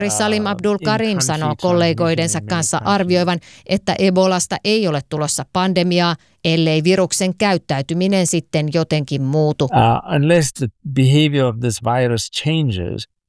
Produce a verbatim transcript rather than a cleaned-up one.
Salim Abdul Karim sanoo kollegoidensa kanssa arvioivan, että Ebolasta ei ole tulossa pandemiaa, ellei viruksen käyttäytyminen sitten jotenkin muutu. Uh, unless the behavior of this virus changes,